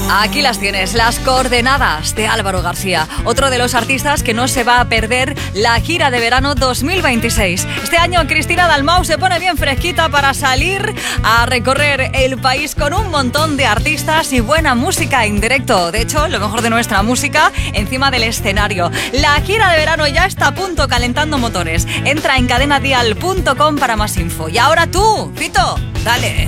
Aquí las tienes, las coordenadas de Álvaro García, otro de los artistas que no se va a perder la gira de verano 2026. Este año Cristina Dalmau se pone bien fresquita para salir a recorrer el país con un montón de artistas y buena música en directo. De hecho, lo mejor de nuestra música encima del escenario. La gira de verano ya está a punto, calentando motores. Entra en cadenadial.com para más info. Y ahora tú, Fito, dale.